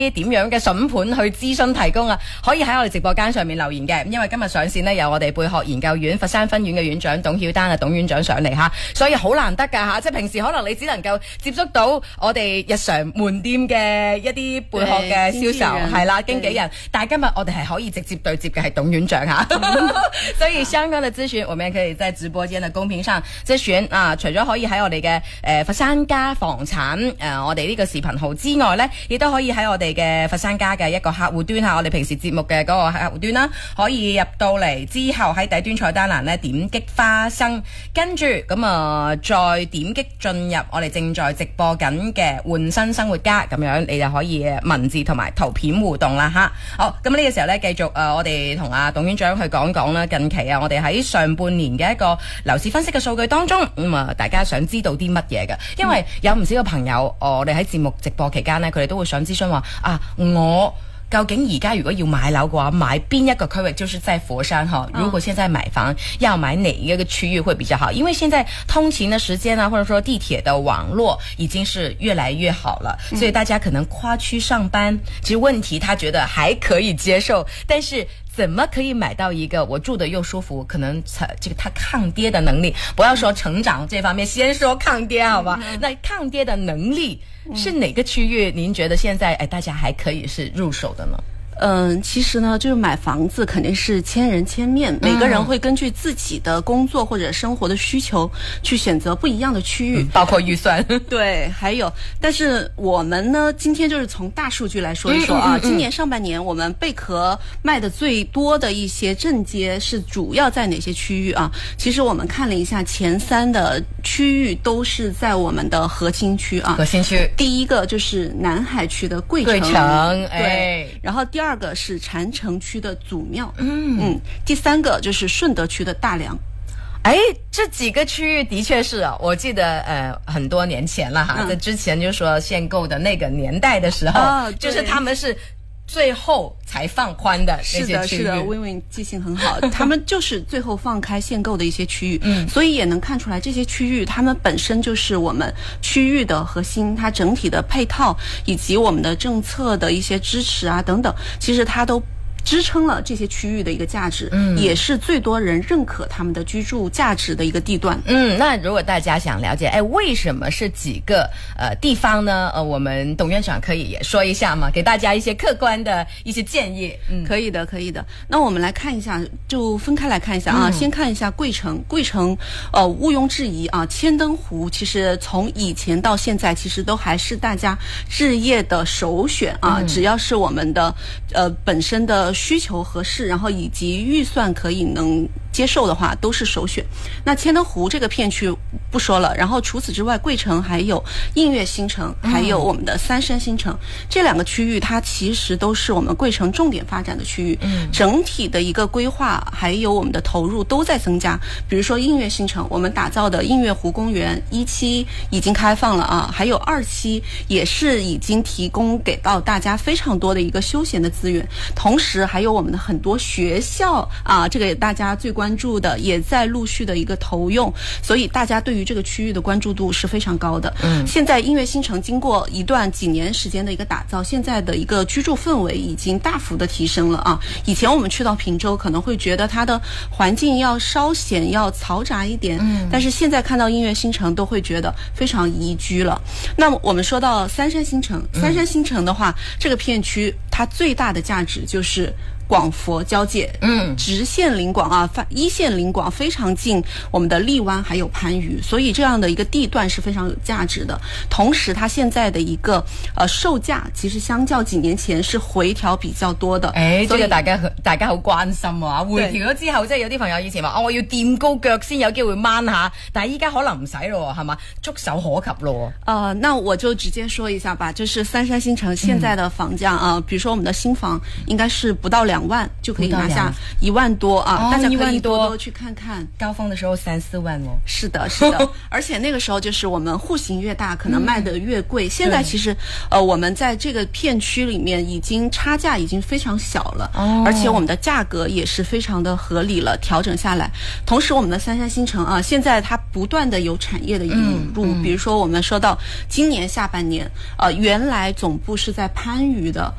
點樣嘅筍盤去諮詢提供啊，可以喺我哋直播間上面留言嘅，因為今日上線呢，有我哋貝殼研究院佛山分院嘅院長董曉丹啊，董院長上嚟吓，所以好難得噶吓，即係平時可能你只能夠接觸到我哋日常門店嘅一啲貝殼嘅銷售係啦，經紀人，但係今日我哋係可以直接對接嘅係董院長吓，所以相關嘅資訊，我們也可以在直播間嘅公屏上即係選啊，除咗可以喺我哋嘅佛山家房產我哋呢個視頻號之外呢，亦都可以喺我哋嘅佛山家嘅一個客戶端下我哋平時節目嘅嗰個客戶端啦，可以入到嚟之後喺底端菜單欄呢點擊花生，跟住咁再點擊進入我哋正在直播緊嘅換新生活家，咁樣你就可以文字同埋圖片互動啦吓。好，咁呢個時候呢，繼續我哋同阿董院長去講講啦，近期我哋喺上半年嘅一個樓市分析嘅數據當中，大家想知道啲乜嘢嘅？因為有唔少嘅朋友，我哋喺節目直播期間呢，佢哋都會想諮詢話我究竟而家如果要買樓嘅話，買邊一個區域？就是在佛山如果現在買房要買哪一個區域會比較好？因為現在通勤的時間或者說地鐵的網絡已經是越來越好了，所以大家可能跨區上班，其實問題他覺得還可以接受，但是怎麼可以買到一個我住得又舒服，可能這個它抗跌的能力，不要說成長這方面，先說抗跌好吧？那抗跌的能力是哪個區域？您覺得現在大家還可以是入手的呢？ 其實呢，就是買房子肯定是千人千面，每個人會根據自己的工作或者生活的需求去選擇不一樣的區域， 包括預算。 對，還有，但是我們呢，今天就是從大數據來說一說啊，今年上半年我們貝殼賣的最多的一些正街是主要在哪些區域啊？其實我們看了一下前3的區域都是在我們的核心區啊。 核心區， 第一個就是南海區的桂城，對，然後第二個是禪城區的祖廟，第3個就是順德區的大良。 這幾個區域的確是我記得很多年前了哈，在之前就說限購的那個年代的時候，就是他們是最後才放寬的那些區域。 是的，Win 記性很好，他們就是最後放開限購的一些區域，所以也能看出來這些區域他們本身就是我們區域的核心，它整體的配套以及我們的政策的一些支持啊等等，其實它都支撐了這些區域的一個價值，也是最多人認可他們的居住價值的一個地段。 那如果大家想了解，為什麼是幾個地方呢？我們董院長可以也說一下嘛，給大家一些客觀的一些建議。 可以的，可以的。那我們來看一下，就分開來看一下啊。先看一下桂城，桂城毋庸置疑啊，千燈湖其實從以前到現在，其實都還是大家置業的首選啊。只要是我們的本身的需求合適，然後以及預算可以能接受的話，都是首選。那千燈湖這個片區不說了，然後除此之外，桂城還有映月新城，還有我們的三山新城，這兩個區域它其實都是我們桂城重點發展的區域，整體的一個規劃還有我們的投入都在增加。比如說映月新城，我們打造的映月湖公園1期已經開放了啊，還有2期也是已經提供給到大家非常多的一個休閒的資源，同時還有我們的很多學校啊，這個大家最關注的也在陸續的一個投用，所以大家對於這個區域的關注度是非常高的。現在映月新城經過一段幾年時間的一個打造，現在的一個居住氛圍已經大幅的提升了啊。以前我們去到平洲可能會覺得它的環境要稍顯要嘈雜一點，但是現在看到映月新城都會覺得非常宜居了。那麼我們說到三山新城，三山新城的話，這個片區它最大的價值就是廣佛交界，直線臨廣啊，一線臨廣非常近我們的荔灣還有番禺，所以這樣的一個地段是非常有價值的。同時它現在的一個售價其實相較幾年前是回調比較多的。 這個大家好關心啊，回調咗之後，即係有啲朋友以前話我要墊高腳先有機會掹下，但係依家可能唔使咯，係嘛，觸手可及咯。 那我就直接說一下吧，就是三山新城現在的房價啊，比如說我們的新房應該是不到2 2万就可以拿下1万多啊，大家可以多多去看看。 高峰的时候3-4万哦。 是的，是的，而且那个时候就是我们户型越大，可能卖的越贵。现在其实我们在这个片区里面已经差价已经非常小了，而且我们的价格也是非常的合理了，调整下来。同时我们的三山新城啊，现在它不断的有产业的引入，比如说我们说到今年下半年，原来总部是在番禺的，